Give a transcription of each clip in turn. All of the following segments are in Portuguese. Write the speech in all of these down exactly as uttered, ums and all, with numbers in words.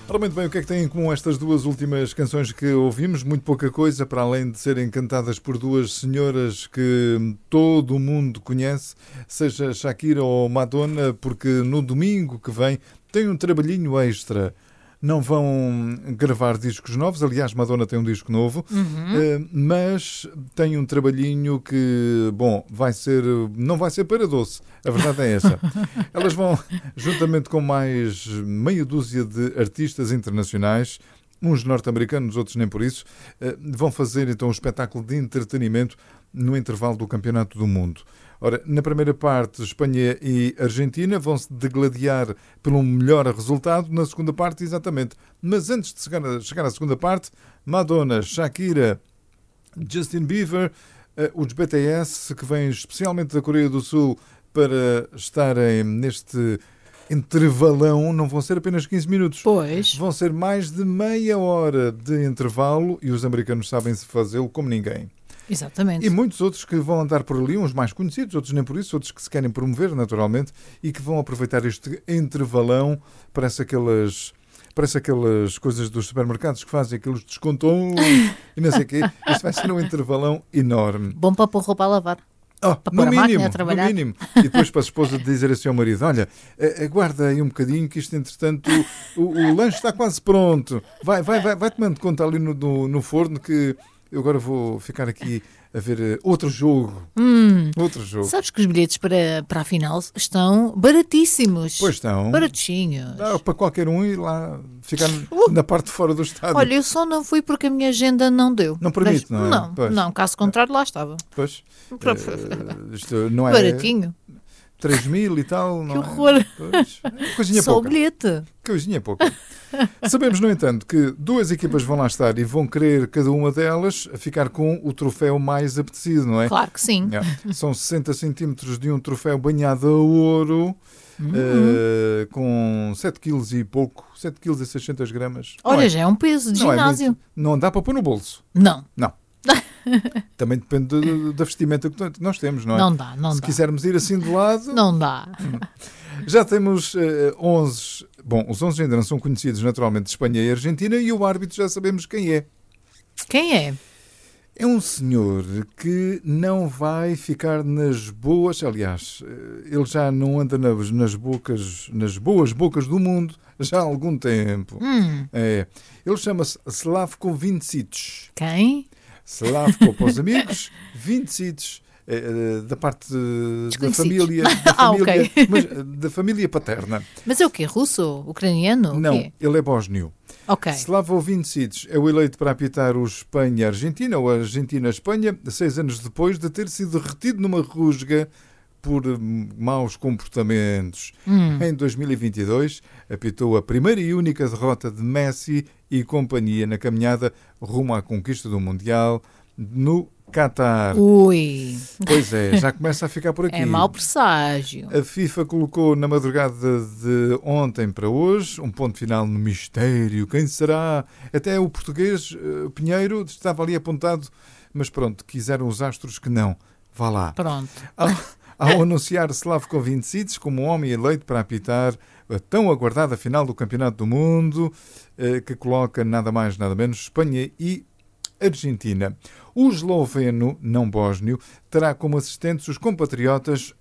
Ora, muito bem, o que é que têm em comum estas duas últimas canções que ouvimos? Muito pouca coisa, para além de serem cantadas por duas senhoras que todo o mundo conhece, seja Shakira ou Madonna, porque no domingo que vem tem um trabalhinho extra. Não vão gravar discos novos, aliás, Madonna tem um disco novo, Uhum. mas tem um trabalhinho que, bom, vai ser, não vai ser para doce, a verdade é essa. Elas vão, juntamente com mais meia dúzia de artistas internacionais, uns norte-americanos, outros nem por isso, vão fazer então um espetáculo de entretenimento no intervalo do Campeonato do Mundo. Ora, na primeira parte, Espanha e Argentina vão-se degladiar pelo melhor resultado, na segunda parte, exatamente. Mas antes de chegar, a, chegar à segunda parte, Madonna, Shakira, Justin Bieber, uh, os B T S, que vêm especialmente da Coreia do Sul para estarem neste intervalão, não vão ser apenas quinze minutos. Pois. Vão ser mais de meia hora de intervalo e os americanos sabem-se fazê-lo como ninguém. Exatamente. E muitos outros que vão andar por ali, uns mais conhecidos, outros nem por isso, outros que se querem promover naturalmente e que vão aproveitar este intervalão. Parece aquelas, parece aquelas coisas dos supermercados que fazem aqueles descontões e não sei o quê. Isto vai ser um intervalão enorme. Bom para pôr roupa a lavar. Oh, para no pôr a máquina mínimo, a trabalhar. no mínimo. E depois para a esposa dizer assim ao marido: olha, aguarda aí um bocadinho que isto, entretanto, o, o lanche está quase pronto. Vai, vai, vai, vai tomando conta ali no, no, no forno que eu agora vou ficar aqui a ver outro jogo. Hum. Outro jogo. Sabes que os bilhetes para, para a final estão baratíssimos. Pois estão. Baratinhos. Dá para qualquer um ir lá ficar uh. na parte de fora do estádio. Olha, eu só não fui porque a minha agenda não deu. Não permite, Mas, não é? Não, Pois. não, caso contrário, lá estava. Pois. Uh, isto não é baratinho. três mil e tal. Que não horror. É? Pois. Coisinha Só pouca. o bilhete. Coisinha pouca. Sabemos, no entanto, que duas equipas vão lá estar e vão querer, cada uma delas, ficar com o troféu mais apetecido, não é? Claro que sim. É. São sessenta centímetros de um troféu banhado a ouro, uhum. uh, com sete quilos e pouco, sete quilos e seiscentas gramas. Olha, é, já é um peso de não ginásio. É muito, não dá para pôr no bolso. Não. Não. Também depende de, da vestimenta que nós temos, não é? Não dá, não Se dá. quisermos ir assim de lado... Não dá. Já temos uh, onze... Bom, os onze ainda não são conhecidos, naturalmente, de Espanha e Argentina, e o árbitro já sabemos quem é. Quem é? É um senhor que não vai ficar nas boas... Aliás, ele já não anda nas, nas, bocas, nas boas bocas do mundo já há algum tempo. Hum. É. Ele chama-se Slavko Vincic. Quem? Slavko para os amigos, Vincic é, da parte da família, da ah, família, okay. mas, da família paterna. Mas é o quê? Russo? Ucraniano? Não, o quê? ele é bósnio. Okay. Slavko Vincic é o eleito para apitar o Espanha-Argentina, ou Argentina-Espanha, seis anos depois de ter sido retido numa rusga por maus comportamentos. Hum. Em dois mil e vinte e dois, apitou a primeira e única derrota de Messi e companhia na caminhada rumo à conquista do Mundial no Qatar. Ui. Pois é, já começa a ficar por aqui. É mau presságio. A FIFA colocou na madrugada de ontem para hoje um ponto final no mistério. Quem será? Até o português Pinheiro estava ali apontado, mas pronto, quiseram os astros que não. Vá lá. Pronto. Ao, ao anunciar Slavko Vincic como homem eleito para apitar a tão aguardada final do Campeonato do Mundo, que coloca nada mais nada menos Espanha e Argentina. O esloveno, não bósnio, terá como assistentes os compatriotas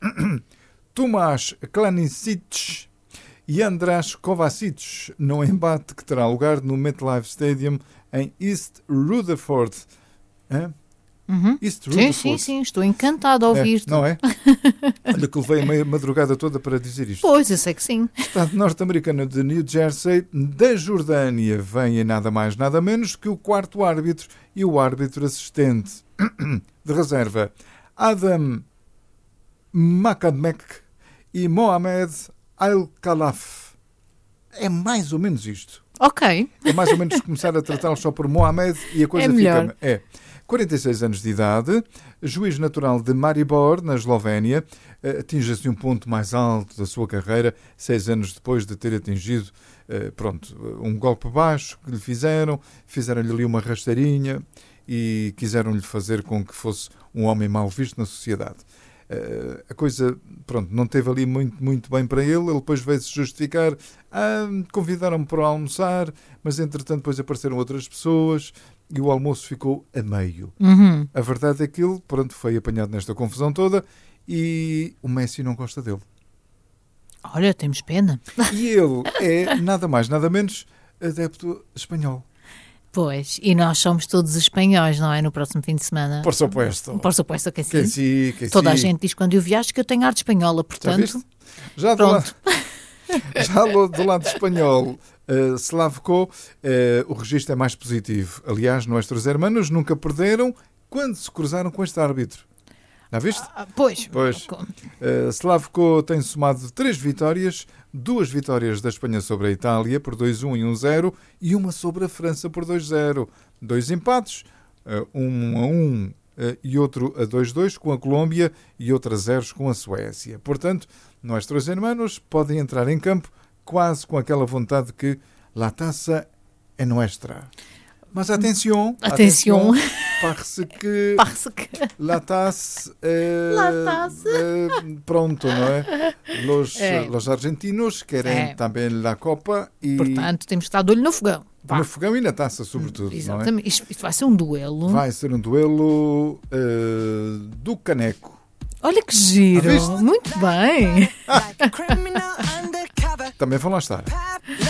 Tomáš Klanicic e András Kovacic, no embate que terá lugar no MetLife Stadium em East Rutherford. Hã? Uhum. East sim, Rutherford. sim, sim, estou encantado a ouvir-te. É, não é? Olha que levei a madrugada toda para dizer isto. Pois, eu sei que sim. Estado norte-americano de New Jersey, da Jordânia, vem nada mais nada menos que o quarto árbitro e o árbitro assistente de reserva, Adam Makadmek e Mohamed Al-Khalaf. É mais ou menos isto. Ok. É mais ou menos começar a tratá-los só por Mohamed e a coisa é melhor. fica... É. quarenta e seis anos de idade, juiz natural de Maribor, na Eslovénia, atinge assim um ponto mais alto da sua carreira, seis anos depois de ter atingido pronto, um golpe baixo que lhe fizeram, fizeram-lhe ali uma rasteirinha e quiseram-lhe fazer com que fosse um homem mal visto na sociedade. uh, a coisa, pronto, não teve ali muito, muito bem para ele. Ele depois veio-se justificar. Ah, convidaram-me para almoçar, mas entretanto depois apareceram outras pessoas e o almoço ficou a meio. Uhum. A verdade é que ele, pronto, foi apanhado nesta confusão toda e o Messi não gosta dele. Olha, temos pena. E ele é nada mais, nada menos adepto espanhol. Pois, e nós somos todos espanhóis, não é? No próximo fim de semana. Por supuesto. Por supuesto que sim. Que sim, que Toda sim. a gente diz quando eu viajo que eu tenho arte espanhola, Já portanto... viste? Já do, lado, já do lado espanhol, uh, Slavko, uh, o registro é mais positivo. Aliás, nossos hermanos nunca perderam quando se cruzaram com este árbitro. Já viste? Ah, pois. Pois. Uh, Slavko tem somado três vitórias, duas vitórias da Espanha sobre a Itália por dois a um e um zero e uma sobre a França por dois a zero. Dois empates, uh, um a um uh, e outro a dois a dois com a Colômbia e outro a zeros com a Suécia. Portanto, nossos hermanos podem entrar em campo quase com aquela vontade de que la taça é nuestra. Mas atenção, atenção, atenção parce que Parce que... la taça, eh, La taça. eh, pronto, não é? Los, É. los argentinos querem É. também la Copa e Portanto, temos que estar de olho no fogão. Vá. no fogão e na taça, sobretudo. Não é? Exatamente. Isto, isto vai ser um duelo. Vai ser um duelo eh, do caneco. Olha que giro. Ah, viste? Muito bem. Também vão lá estar.